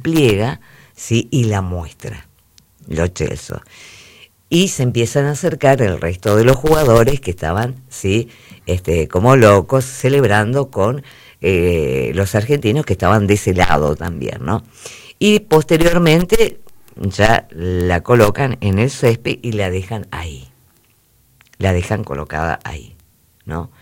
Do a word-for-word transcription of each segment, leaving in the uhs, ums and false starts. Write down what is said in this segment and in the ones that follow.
pliega, ¿sí? Y la muestra, los Chelsea. Y se empiezan a acercar el resto de los jugadores que estaban, ¿sí? Este, como locos, celebrando con eh, los argentinos que estaban de ese lado también, ¿no? Y posteriormente ya la colocan en el césped y la dejan ahí. La dejan colocada ahí, ¿no?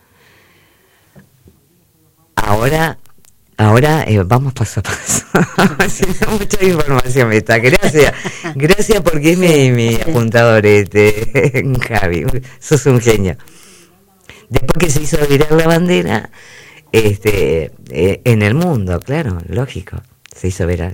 Ahora, ahora eh, vamos paso a paso. Mucha información está. Gracias, gracias porque es mi, mi apuntador, este, Javi. Sos un genio. Después que se hizo virar la bandera, este, eh, en el mundo, claro, lógico, se hizo viral.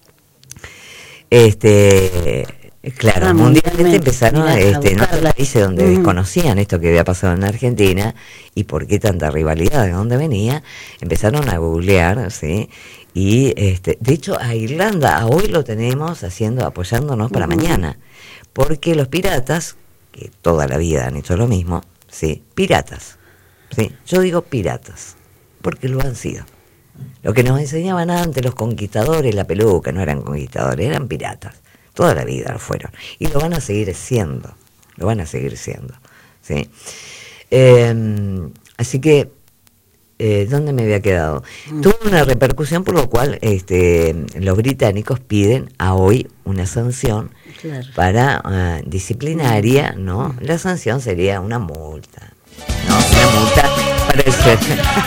Este, claro, ah, mundialmente empezaron este, en otros países donde uh-huh. desconocían esto que había pasado en Argentina y por qué tanta rivalidad, de dónde venía, empezaron a googlear, ¿sí? Y este, de hecho a Irlanda a hoy lo tenemos haciendo, apoyándonos para uh-huh. mañana, porque los piratas, que toda la vida han hecho lo mismo, sí, piratas, sí, yo digo piratas, porque lo han sido. Lo que nos enseñaban antes los conquistadores, la peluca, no eran conquistadores, eran piratas. Toda la vida lo fueron. Y lo van a seguir siendo. Lo van a seguir siendo. ¿Sí? Eh, así que, eh, ¿dónde me había quedado? Mm. Tuvo una repercusión por lo cual este, los británicos piden a hoy una sanción claro. para uh, disciplinaria, ¿no? Mm. La sanción sería una multa. No, una multa para el ser.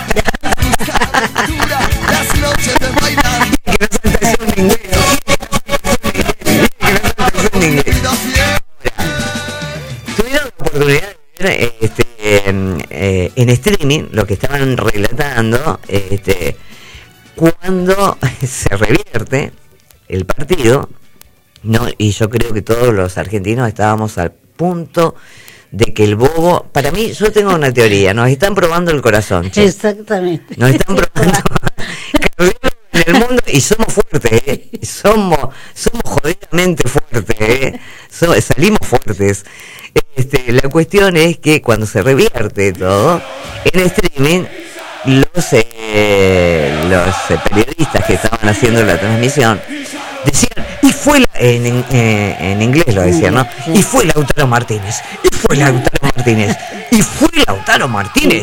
Las noches de bailar. Que no saltación en inglés. Que no saltación en inglés. Tuvieron la oportunidad de ver este, eh, en streaming lo que estaban relatando este, cuando se revierte el partido, ¿no? Y yo creo que todos los argentinos estábamos al punto de que el bobo, para mí, yo tengo una teoría, nos están probando el corazón. Che. Exactamente. Nos están probando en el mundo y somos fuertes, ¿eh? Somos, somos jodidamente fuertes, ¿eh? Somos, salimos fuertes. Este, la cuestión es que cuando se revierte todo, en streaming, los, eh, los periodistas que estaban haciendo la transmisión decían, y fue la, en, en, en inglés lo decían, ¿no? Y fue Lautaro Martínez, y fue Lautaro Martínez, y fue Lautaro Martínez.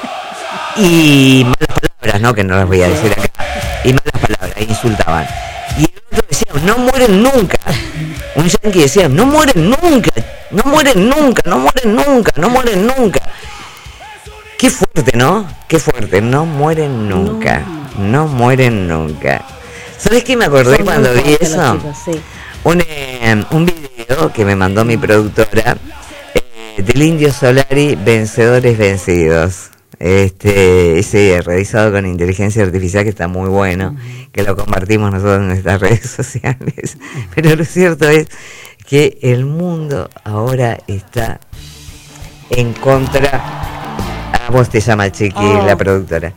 Y malas palabras, ¿no? Que no las voy a decir acá. Y malas palabras, insultaban. Y el otro decía, no mueren nunca. Un yanqui decía, no mueren nunca, no mueren nunca, no mueren nunca, no mueren nunca. Qué fuerte, ¿no? Qué fuerte, no mueren nunca, no mueren nunca. ¿Sabes qué me acordé Son cuando vi eso? Chicos, sí. Un, eh, un video que me mandó mi productora eh, del Indio Solari, Vencedores Vencidos. Este, ese realizado con inteligencia artificial que está muy bueno, uh-huh. que lo compartimos nosotros en nuestras redes sociales. Pero lo cierto es que el mundo ahora está en contra. A vos te llama Chiqui, oh. la productora.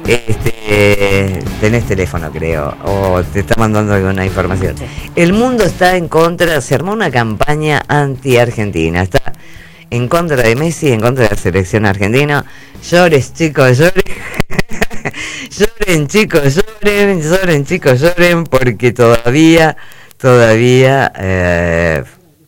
Este, tenés teléfono, creo, o te está mandando alguna información. Sí. El mundo está en contra, se armó una campaña anti-argentina, está en contra de Messi, en contra de la selección argentina. Llores, chicos, lloren. Lloren, chicos, lloren, lloren, chicos, lloren, porque todavía, todavía eh,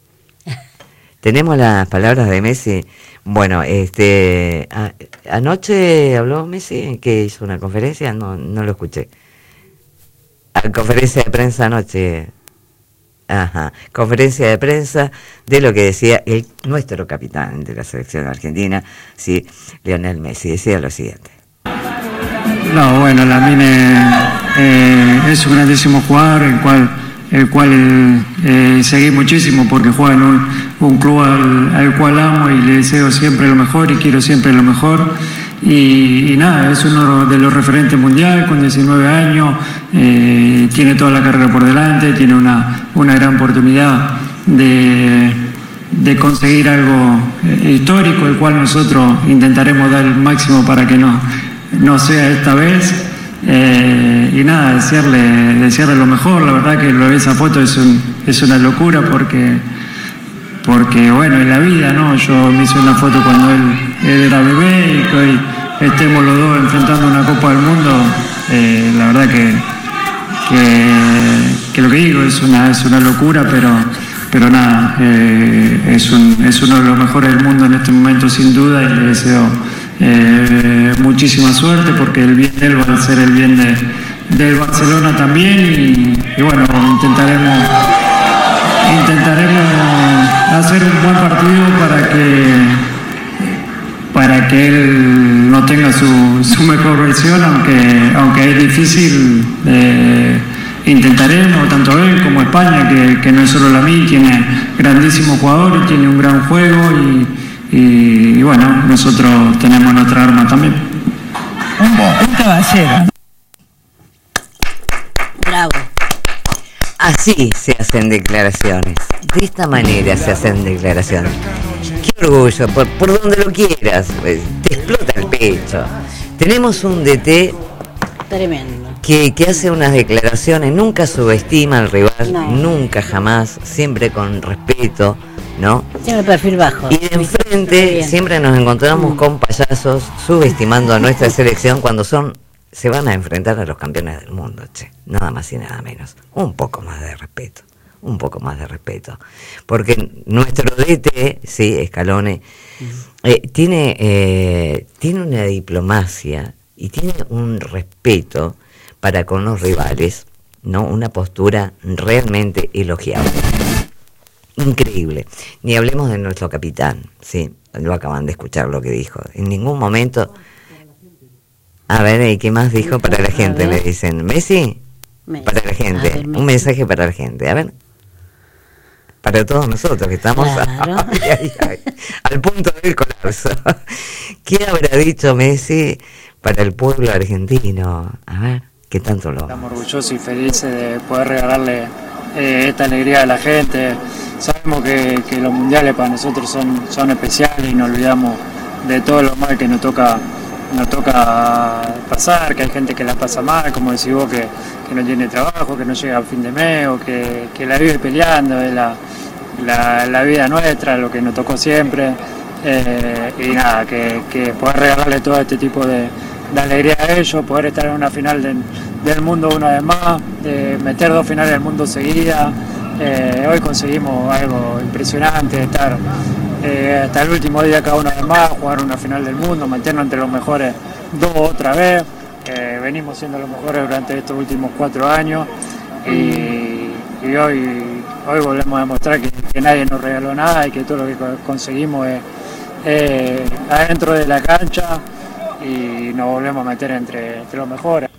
tenemos las palabras de Messi. Bueno, este a, anoche habló Messi, que hizo una conferencia, no no lo escuché. A conferencia de prensa anoche. Ajá, conferencia de prensa de lo que decía el nuestro capitán de la selección argentina, sí, Lionel Messi, decía lo siguiente. No, bueno, Lamine eh, es un grandísimo jugador, el cual el cual eh, seguí muchísimo porque juega en un, un club al, al cual amo y le deseo siempre lo mejor y quiero siempre lo mejor. Y, y nada, es uno de los referentes mundial con diecinueve años, eh, tiene toda la carrera por delante, tiene una, una gran oportunidad de, de conseguir algo eh, histórico, el cual nosotros intentaremos dar el máximo para que no, no sea esta vez. Eh, y nada, desearle, desearle lo mejor. La verdad que lo de esa foto es, un, es una locura porque, porque bueno, en la vida, ¿no? Yo me hice una foto cuando él, él era bebé y que hoy estemos los dos enfrentando una Copa del Mundo, eh, la verdad que, que, que lo que digo es una, es una locura, pero, pero nada, eh, es, un, es uno de los mejores del mundo en este momento sin duda, y le deseo eh, muchísima suerte porque el bien de él va a ser el bien de, del Barcelona también, y, y bueno, intentaremos, intentaremos hacer un buen partido para que para que él no tenga su, su mejor versión, aunque, aunque es difícil, eh, intentaremos, tanto él como España, que, que no es solo la mí, tiene grandísimos jugadores, tiene un gran juego, y, y, y bueno, nosotros tenemos nuestra arma también. Un, un caballero. Bravo. Así se hacen declaraciones, de esta manera se hacen declaraciones. Qué orgullo, por, por donde lo quieras, pues, te explota el pecho. Tenemos un D T Tremendo. que, que hace unas declaraciones, nunca subestima al rival, No. nunca jamás, siempre con respeto, ¿no? Siempre perfil bajo. Y de enfrente Bien. siempre nos encontramos con payasos subestimando a nuestra selección cuando son se van a enfrentar a los campeones del mundo, che, nada más y nada menos. Un poco más de respeto, un poco más de respeto. Porque nuestro D T, sí, Scaloni, eh, tiene, eh, tiene una diplomacia y tiene un respeto para con los rivales, ¿no? Una postura realmente elogiable. Increíble. Ni hablemos de nuestro capitán, sí, lo acaban de escuchar lo que dijo. En ningún momento... A ver, ¿y qué más dijo para la gente? Le dicen, ¿Messi? Messi. Para la gente, A ver, Messi. un mensaje para la gente, a ver. Para todos nosotros que estamos Claro. ay, ay, ay, al punto del colapso. ¿Qué habrá dicho Messi para el pueblo argentino? A ver, ¿qué tanto lo... Estamos orgullosos y felices de poder regalarle eh, esta alegría a la gente. Sabemos que, que los mundiales para nosotros son, son especiales y nos olvidamos de todo lo mal que nos toca nos toca pasar, que hay gente que la pasa mal, como decís vos, que, que no tiene trabajo, que no llega a fin de mes, o que, que la vive peleando, es la, la, la vida nuestra, lo que nos tocó siempre, eh, y nada, que, que poder regalarle todo este tipo de, de alegría a ellos, poder estar en una final de, del mundo una vez más, de meter dos finales del mundo seguidas. Eh, hoy conseguimos algo impresionante, estar eh, hasta el último día cada una vez más, jugar una final del mundo, meternos entre los mejores dos otra vez. Eh, venimos siendo los mejores durante estos últimos cuatro años y, y hoy, hoy volvemos a demostrar que, que nadie nos regaló nada y que todo lo que conseguimos es eh, adentro de la cancha y nos volvemos a meter entre, entre los mejores.